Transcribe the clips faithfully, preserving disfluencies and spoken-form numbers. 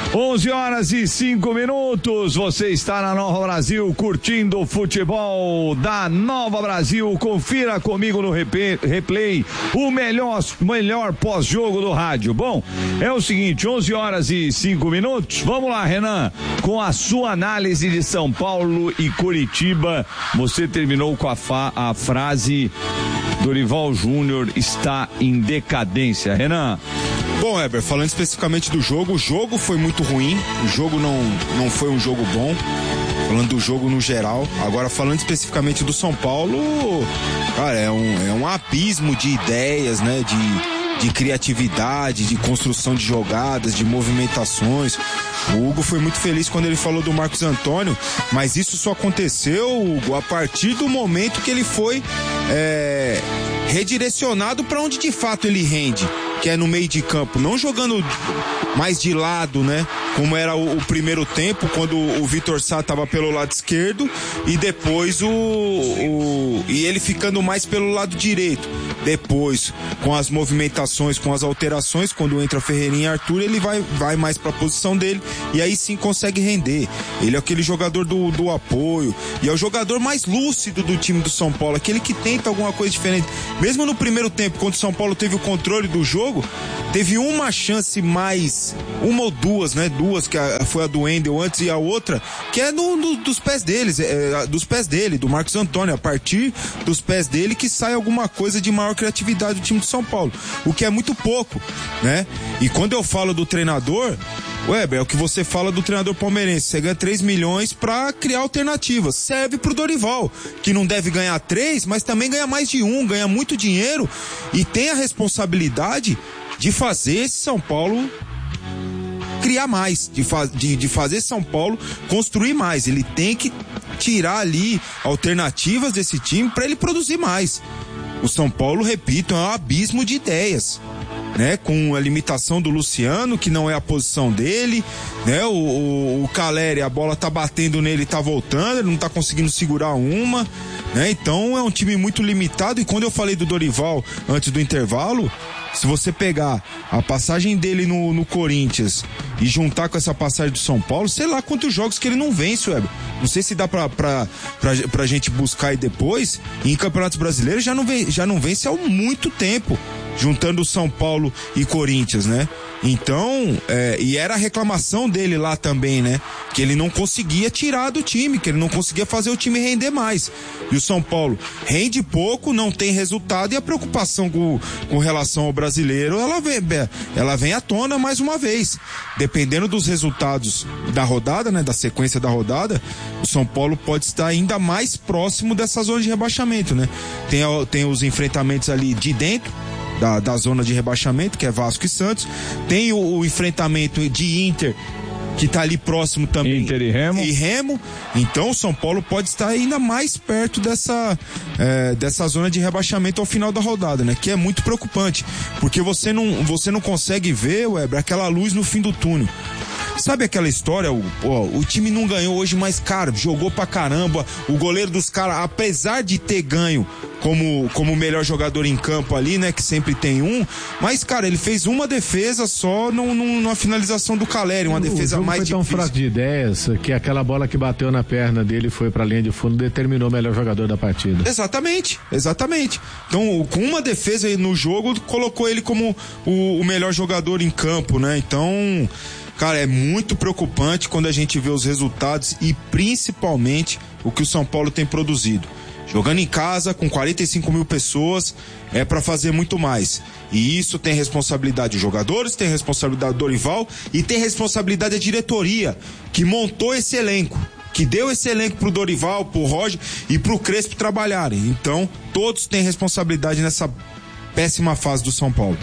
onze horas e cinco minutos, você está na Nova Brasil, curtindo o futebol da Nova Brasil. Confira comigo no replay o melhor, melhor pós-jogo do rádio. Bom, é o seguinte, onze horas e cinco minutos, vamos lá, Renan, com a sua análise de São Paulo e Curitiba. Você terminou com a, fa- a frase: Dorival Júnior está em decadência. Renan. Bom, Heber, falando especificamente do jogo, o jogo foi muito ruim, o jogo não, não foi um jogo bom, falando do jogo no geral. Agora, falando especificamente do São Paulo, cara, é um, é um abismo de ideias, né, de, de criatividade, de construção de jogadas, de movimentações. O Hugo foi muito feliz quando ele falou do Marcos Antônio, mas isso só aconteceu, Hugo, a partir do momento que ele foi é, redirecionado para onde de fato ele rende, que é no meio de campo, não jogando mais de lado, né? Como era o, o primeiro tempo, quando o, o Vitor Sá estava pelo lado esquerdo e depois o, o e ele ficando mais pelo lado direito. Depois, com as movimentações, com as alterações, quando entra Ferreirinha e Arthur, ele vai, vai mais para a posição dele e aí sim consegue render. Ele é aquele jogador do, do apoio e é o jogador mais lúcido do time do São Paulo, aquele que tenta alguma coisa diferente. Mesmo no primeiro tempo, quando o São Paulo teve o controle do jogo, teve uma chance mais, uma ou duas, né? Duas, que a, foi a do Wendel antes e a outra, que é no, no, dos pés deles, é, dos pés dele, do Marcos Antônio, a partir dos pés dele que sai alguma coisa de maior criatividade do time de São Paulo, o que é muito pouco, né? E quando eu falo do treinador, Weber, é o que você fala do treinador palmeirense, você ganha três milhões pra criar alternativas, serve pro Dorival, que não deve ganhar três, mas também ganha mais de um, ganha muito dinheiro e tem a responsabilidade de fazer esse São Paulo criar mais, de, fa- de, de fazer São Paulo construir mais. Ele tem que tirar ali alternativas desse time para ele produzir mais. O São Paulo, repito, é um abismo de ideias, né? Com a limitação do Luciano, que não é a posição dele, né? O, o, o Caleri, a bola tá batendo nele e tá voltando, ele não tá conseguindo segurar uma, né? Então é um time muito limitado. E quando eu falei do Dorival antes do intervalo, se você pegar a passagem dele no, no Corinthians e juntar com essa passagem do São Paulo, sei lá quantos jogos que ele não vence, Weber. Não sei se dá pra, pra, pra, pra gente buscar aí depois. E em campeonatos brasileiros já não, vem, já não vence há muito tempo, juntando o São Paulo e Corinthians, né? Então, é, e era a reclamação dele lá também, né? Que ele não conseguia tirar do time, que ele não conseguia fazer o time render mais. E o São Paulo rende pouco, não tem resultado, e a preocupação com, com relação ao brasileiro, ela vem, ela vem à tona mais uma vez. Dependendo dos resultados da rodada, né? Da sequência da rodada, o São Paulo pode estar ainda mais próximo dessa zona de rebaixamento, né? Tem, tem os enfrentamentos ali de dentro Da, da zona de rebaixamento, que é Vasco e Santos. Tem o, o enfrentamento de Inter, que tá ali próximo também. Inter e Remo. E Remo. Então o São Paulo pode estar ainda mais perto dessa, é, dessa zona de rebaixamento ao final da rodada, né? Que é muito preocupante, porque você não, você não consegue ver, Weber, aquela luz no fim do túnel. Sabe aquela história, o, ó, o time não ganhou hoje, mas, cara, jogou pra caramba, o goleiro dos caras, apesar de ter ganho como, como melhor jogador em campo ali, né, que sempre tem um, mas, cara, ele fez uma defesa só no, no, numa finalização do Caleri, uma defesa o jogo mais foi tão difícil. fraco de ideias que aquela bola que bateu na perna dele e foi pra linha de fundo determinou o melhor jogador da partida. Exatamente, exatamente. Então, com uma defesa aí no jogo, colocou ele como o, o melhor jogador em campo, né, então... Cara, é muito preocupante quando a gente vê os resultados e principalmente o que o São Paulo tem produzido. Jogando em casa, com quarenta e cinco mil pessoas, é para fazer muito mais. E isso tem responsabilidade dos jogadores, tem responsabilidade do Dorival e tem responsabilidade da diretoria, que montou esse elenco, que deu esse elenco pro Dorival, pro Roger e pro Crespo trabalharem. Então, todos têm responsabilidade nessa péssima fase do São Paulo.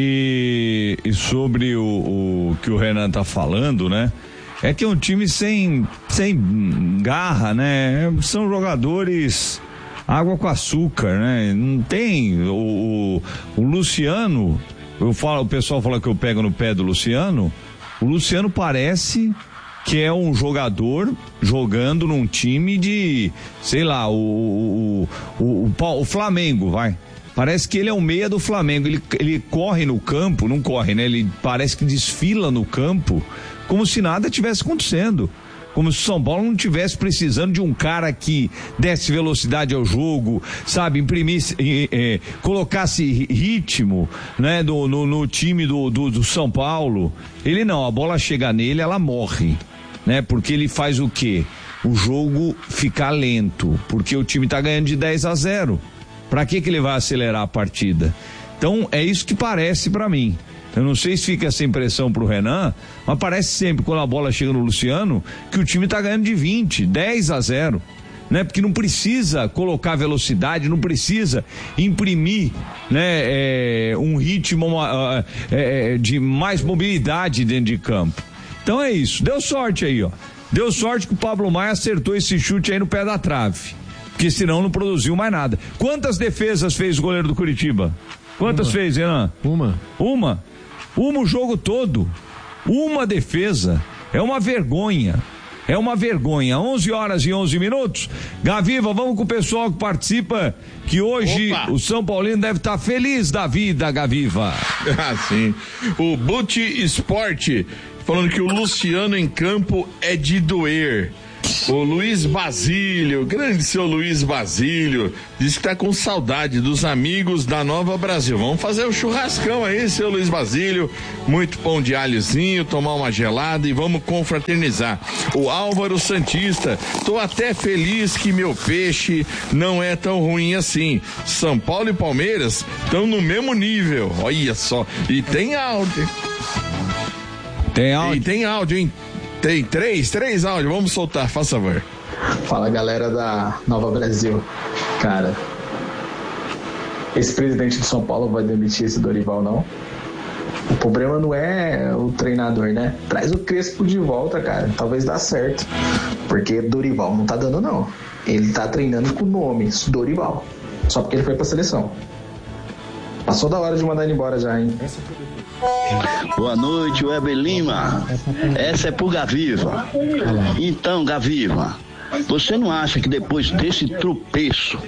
E, e sobre o, o que o Renan tá falando, né? É que é um time sem, sem garra, né? São jogadores água com açúcar, né? Não tem o, o, o Luciano, eu falo, o pessoal fala que eu pego no pé do Luciano. O Luciano parece que é um jogador jogando num time de, sei lá, o, o, o, o, o Flamengo, vai. Parece que ele é o meia do Flamengo. Ele, ele corre no campo, não corre, né? Ele parece que desfila no campo como se nada tivesse acontecendo. Como se o São Paulo não tivesse precisando de um cara que desse velocidade ao jogo, sabe, imprimisse, eh, eh, colocasse ritmo, né, do, no, no time do, do, do São Paulo. Ele não, a bola chega nele, ela morre, né, porque ele faz o quê? O jogo ficar lento, porque o time tá ganhando de dez a zero. Pra que que ele vai acelerar a partida? Então, é isso que parece pra mim. Eu não sei se fica essa impressão pro Renan, mas parece sempre, quando a bola chega no Luciano, que o time tá ganhando de vinte, dez a zero, né? Porque não precisa colocar velocidade, não precisa imprimir, né, é, um ritmo uma, é, de mais mobilidade dentro de campo. Então é isso, deu sorte aí, ó. Deu sorte que o Pablo Maia acertou esse chute aí no pé da trave, porque senão não produziu mais nada. Quantas defesas fez o goleiro do Curitiba? Quantas Uma. fez, Renan? Uma. Uma? Uma o jogo todo. Uma defesa. É uma vergonha. É uma vergonha. onze horas e onze minutos. Gaviva, vamos com o pessoal que participa, que hoje Opa. o São Paulino deve estar feliz da vida, Gaviva. Ah, sim. O Buti Esporte falando que o Luciano em campo é de doer. O Luiz Basílio, grande seu Luiz Basílio, diz que tá com saudade dos amigos da Nova Brasil. Vamos fazer um churrascão aí, seu Luiz Basílio, muito pão de alhozinho, tomar uma gelada e vamos confraternizar. O Álvaro Santista, tô até feliz que meu peixe não é tão ruim assim. São Paulo e Palmeiras estão no mesmo nível, olha só. E tem áudio. Tem áudio? E tem áudio, hein? Tem três, três áudios, vamos soltar, faz favor. Fala, galera da Nova Brasil. Cara, esse presidente de São Paulo vai demitir esse Dorival, não? O problema não é o treinador, né? Traz o Crespo de volta, cara, talvez dá certo. Porque Dorival não tá dando, não. Ele tá treinando com o nome Dorival, só porque ele foi pra seleção. Passou da hora de mandar ele embora já, hein? Boa noite, Weber Lima. Essa é pro Gaviva. Então, Gaviva, você não acha que depois desse tropeço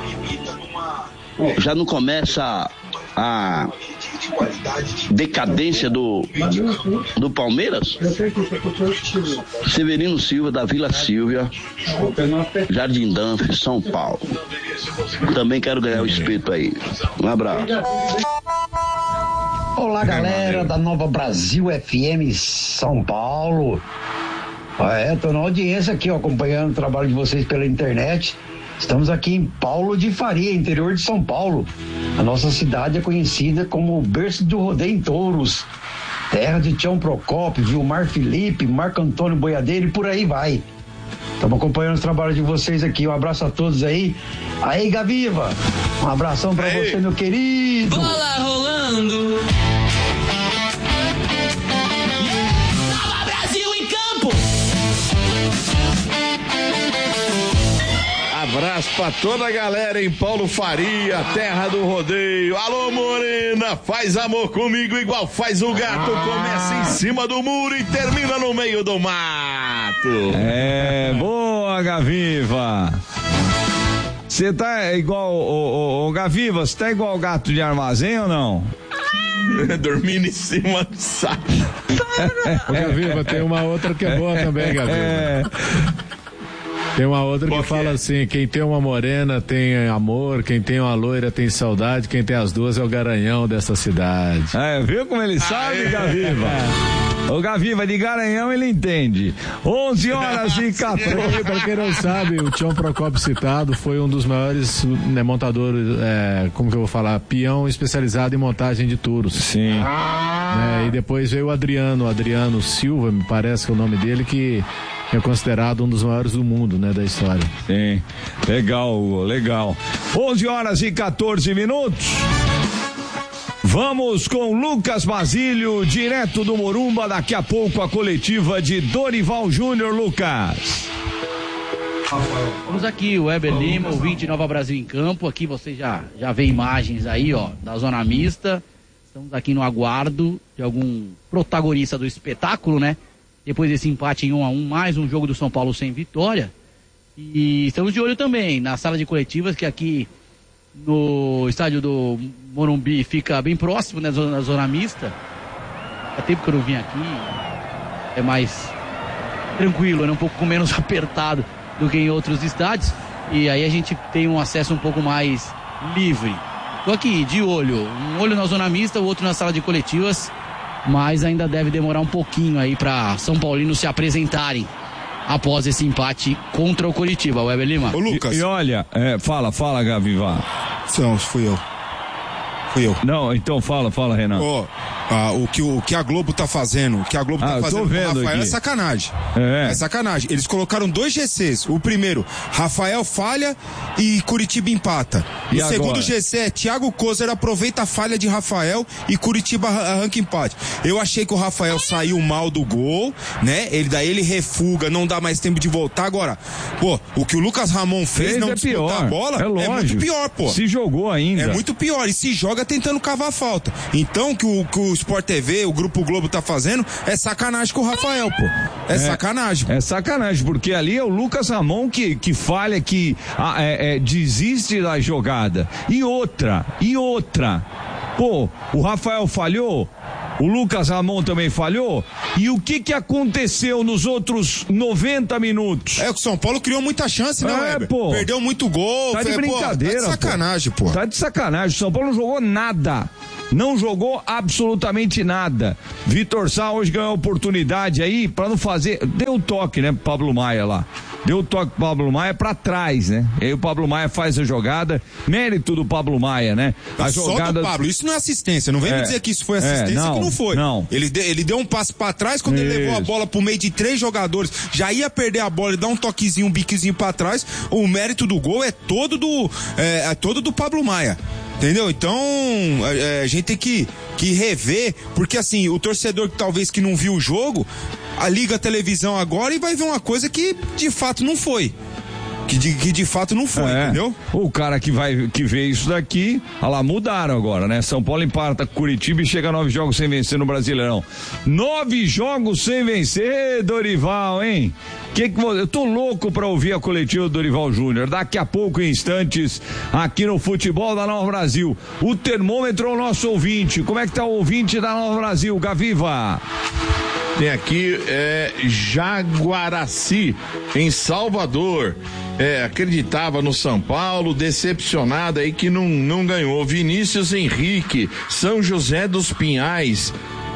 já não começa a decadência do, do Palmeiras? Severino Silva, da Vila Silvia, Jardim Danfe, São Paulo. Também quero ganhar o espeto aí. Um abraço. Olá, galera da Nova Brasil F M São Paulo. É, tô na audiência aqui, ó, acompanhando o trabalho de vocês pela internet. Estamos aqui em Paulo de Faria, interior de São Paulo. A nossa cidade é conhecida como o berço do rodeio em touros, terra de Tião Procópio, Vilmar Felipe, Marco Antônio Boiadeiro e por aí vai. Estamos acompanhando o trabalho de vocês aqui. Um abraço a todos aí. Aí, Gaviva, um abração pra aí. Você, meu querido. Bola rolando. Nova Brasil em campo. Abraço pra toda a galera em Paulo Faria, terra do rodeio. Alô, morena, faz amor comigo igual faz o gato. Começa em cima do muro e termina no meio do mato. É, boa, Gaviva. Você tá igual, ô, ô, ô, Gaviva, você tá igual o gato de armazém ou não? Dormindo em cima do saco. Ô, Gaviva, tem uma outra que é boa também, Gaviva. É. Tem uma outra que fala assim: quem tem uma morena tem amor, quem tem uma loira tem saudade, quem tem as duas é o garanhão dessa cidade. É, viu como ele sabe, Aê. Gaviva? O Gaviva de Garanhão ele entende. onze horas e quatorze. Pra quem não sabe, o Tião Procópio citado foi um dos maiores, né, montadores, é, como que eu vou falar, peão especializado em montagem de touros. Sim. Ah. É, e depois veio o Adriano, o Adriano Silva, me parece que é o nome dele, que é considerado um dos maiores do mundo, né, da história. Sim, legal, legal. onze horas e quatorze minutos. Vamos com Lucas Basílio, direto do Morumba, daqui a pouco a coletiva de Dorival Júnior. Lucas. Vamos aqui, o Weber Lima, o vinte Nova Brasil em campo. Aqui você já, já vê imagens aí, ó, da zona mista. Estamos aqui no aguardo de algum protagonista do espetáculo, né? Depois desse empate em um a um, mais um jogo do São Paulo sem vitória. E estamos de olho também na sala de coletivas, que aqui no estádio do Morumbi fica bem próximo, né, na zona mista. Há tempo que eu não vim aqui, é mais tranquilo, né, um pouco menos apertado do que em outros estádios, e aí a gente tem um acesso um pouco mais livre. Tô aqui de olho, um olho na zona mista, o outro na sala de coletivas, mas ainda deve demorar um pouquinho aí para São Paulinos se apresentarem após esse empate contra o Coritiba. O Weber Lima. Ô, Lucas. E, e olha, é, fala, fala, Gaviva. Não, fui eu. Fui eu. Não, então fala, fala, Renan. Ó, oh, ah, o, que, o que a Globo tá fazendo, o que a Globo ah, tá fazendo com o Rafael aqui. é sacanagem. É. é sacanagem. Eles colocaram dois G Cs. O primeiro, Rafael falha e Curitiba empata. E o agora? segundo G C é Thiago Kozer aproveita a falha de Rafael e Curitiba arranca empate. Eu achei que o Rafael saiu mal do gol, né? Ele daí ele refuga, não dá mais tempo de voltar. Agora, pô, o que o Lucas Ramon fez, fez não é disputar pior. a bola, é, lógico. é muito pior, pô. Se jogou ainda. É muito pior. E se joga tentando cavar falta. Então, o que o, que o Sport T V, o Grupo Globo tá fazendo é sacanagem com o Rafael, pô. É, é sacanagem. É sacanagem, porque ali é o Lucas Ramon que, que falha, que ah, é, é, desiste da jogada. E outra, e outra. Pô, o Rafael falhou, o Lucas Ramon também falhou. E o que que aconteceu nos outros noventa minutos? É, o São Paulo criou muita chance, né, é, Weber? pô. Perdeu muito gol. Tá de foi, brincadeira, pô, tá de sacanagem, pô. pô. Tá de sacanagem. O São Paulo não jogou nada. Não jogou absolutamente nada. Vitor Sá hoje ganhou a oportunidade aí pra não fazer. Deu um toque, né, pro Pablo Maia lá. Deu o toque pro Pablo Maia pra trás, né? E aí o Pablo Maia faz a jogada. Mérito do Pablo Maia, né? A Só jogada do Pablo. Isso não é assistência. Não vem é, me dizer que isso foi assistência, é, não, que não foi. Não. Ele, de, ele deu um passo pra trás quando isso. Ele levou a bola pro meio de três jogadores. Já ia perder a bola e dar um toquezinho, um biquezinho pra trás. O mérito do gol é todo do, é, é todo do Pablo Maia. Entendeu? Então, a, a gente tem que, que rever, porque assim, o torcedor que talvez que não viu o jogo, a liga a televisão agora e vai ver uma coisa que de fato não foi. Que de, que de fato não foi, é, entendeu? O cara que vai que vê isso daqui, olha lá, mudaram agora, né? São Paulo empata com Curitiba e chega a nove jogos sem vencer no Brasileirão. Nove jogos sem vencer, Dorival, hein? Que que, eu tô louco pra ouvir a coletiva do Dorival Júnior. Daqui a pouco, em instantes, aqui no Futebol da Nova Brasil. O termômetro é o nosso ouvinte. Como é que tá o ouvinte da Nova Brasil, Gaviva? Tem aqui é, Jaguaraci, em Salvador. É, acreditava no São Paulo, decepcionado aí que não, não ganhou. Vinícius Henrique, São José dos Pinhais.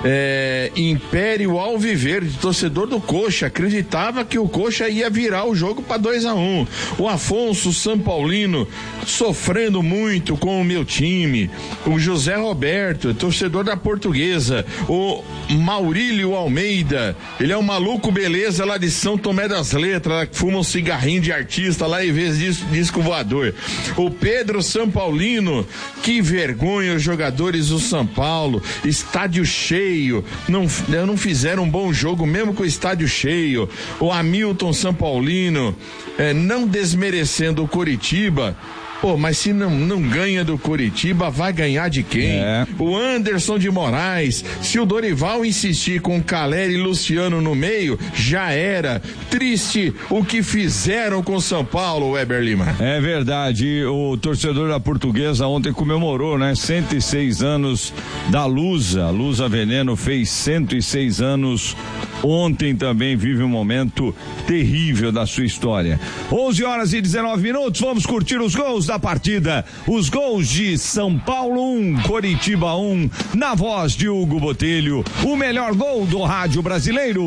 É, Império Alviverde, torcedor do Coxa, acreditava que o Coxa ia virar o jogo para dois a um. O Afonso São Paulino sofrendo muito com o meu time. O José Roberto, torcedor da Portuguesa. O Maurílio Almeida, ele é um maluco beleza lá de São Tomé das Letras, que fuma um cigarrinho de artista lá em vez disso, disco voador. O Pedro São Paulino, que vergonha os jogadores do São Paulo, estádio cheio. Não, não fizeram um bom jogo mesmo com o estádio cheio. O Hamilton São Paulino, é, não desmerecendo o Coritiba. Pô, mas se não, não ganha do Coritiba, vai ganhar de quem? É. O Anderson de Moraes, se o Dorival insistir com Caleri e Luciano no meio, já era. Triste o que fizeram com São Paulo, Weber Lima. É verdade, o torcedor da Portuguesa ontem comemorou, né? cento e seis anos da Lusa. A Lusa Veneno fez cento e seis anos ontem, também vive um momento terrível da sua história. onze horas e dezenove minutos, vamos curtir os gols da partida. Os gols de São Paulo um, Coritiba um, na voz de Hugo Botelho, o melhor gol do rádio brasileiro.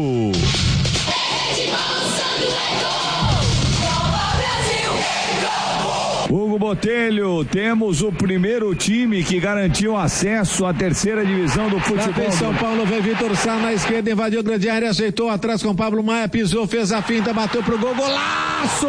Hugo Botelho, temos o primeiro time que garantiu acesso à terceira divisão do futebol. São Paulo, vem Vitor Sá na esquerda, invadiu a grande área, ajeitou atrás com Pablo Maia, pisou, fez a finta, bateu pro gol, golaço!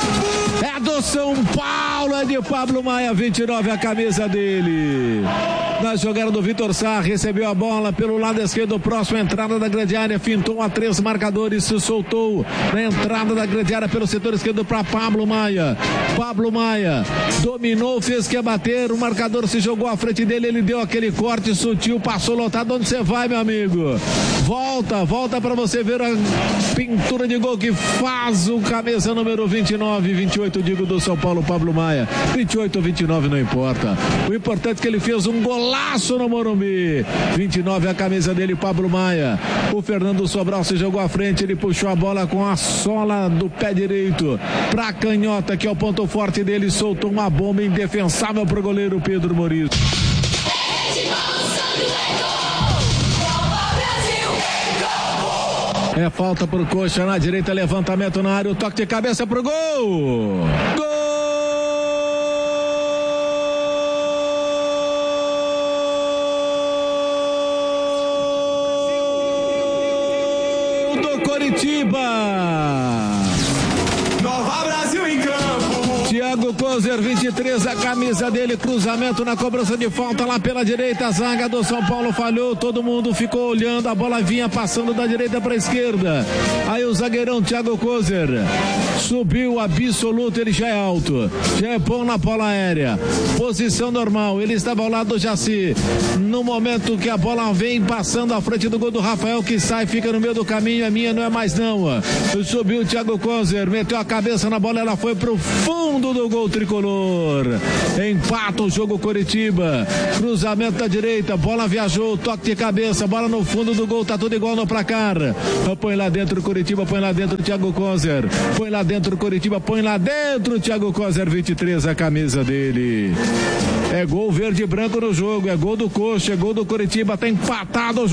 São Paulo é de Pablo Maia, vinte e nove a camisa dele. Na jogada do Vitor Sá, recebeu a bola pelo lado esquerdo, próximo à entrada da grande área, fintou a três marcadores, se soltou na entrada da grande área pelo setor esquerdo para Pablo Maia. Pablo Maia dominou, fez que ia bater, o marcador se jogou à frente dele, ele deu aquele corte sutil, passou lotado. Onde você vai, meu amigo? Volta, volta para você ver a pintura de gol que faz o camisa número vinte e nove, vinte e oito, digo, do São Paulo, Pablo Maia. vinte e oito ou vinte e nove, não importa. O importante é que ele fez um golaço no Morumbi. vinte e nove a camisa dele, Pablo Maia. O Fernando Sobral se jogou à frente, ele puxou a bola com a sola do pé direito pra canhota, que é o ponto forte dele, soltou uma bomba indefensável pro goleiro Pedro Maurício. É falta pro Coxa na direita, levantamento na área, o toque de cabeça pro gol! Gol! Do Coritiba! Nova Brasil em campo! Thiago Kozer, vinte e três, a camisa dele, cruzamento na cobrança de falta lá pela direita, a zaga do São Paulo falhou, todo mundo ficou olhando, a bola vinha passando da direita para a esquerda, aí o zagueirão Thiago Kozer subiu absoluto, ele já é alto, já é bom na bola aérea, posição normal, ele estava ao lado do Jaci, no momento que a bola vem passando à frente do gol do Rafael, que sai, fica no meio do caminho, é minha, não é mais não, subiu o Thiago Kozer, meteu a cabeça na bola, ela foi pro fundo do gol tricolor, empata o jogo Coritiba, cruzamento da direita, bola viajou, toque de cabeça, bola no fundo do gol, tá tudo igual no placar, põe lá dentro Coritiba, põe lá dentro Thiago Kozer, põe lá dentro Coritiba, põe lá dentro Thiago Kozer, vinte e três, a camisa dele, é gol verde e branco no jogo, é gol do Coxa, é gol do Coritiba, tá empatado o jogo.